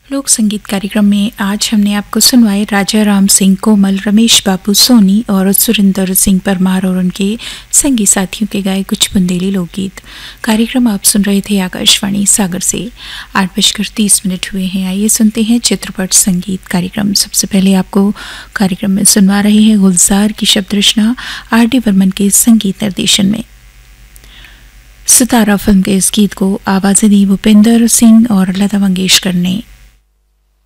लोक संगीत कार्यक्रम में आज हमने आपको सुनवाए राजा राम सिंह कोमल, रमेश बाबू सोनी और सुरिंदर सिंह परमार और उनके संगी साथियों के गाए कुछ बुंदेली लोकगीत। कार्यक्रम आप सुन रहे थे आकाशवाणी सागर से। 8:30 हुए हैं। आइए सुनते हैं चित्रपट संगीत कार्यक्रम। सबसे पहले आपको कार्यक्रम में सुनवा रहे हैं गुलजार की शब्द रचना R.D. बर्मन के संगीत निर्देशन में। सितारा फिल्म के इस गीत को आवाजें दी भूपेंद्र सिंह और लता मंगेशकर ने।